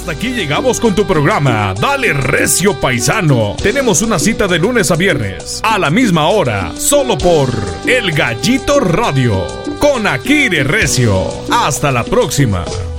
Hasta aquí llegamos con tu programa Dale Recio Paisano. Tenemos una cita de lunes a viernes a la misma hora, solo por El Gallito Radio con Akire Recio. Hasta la próxima.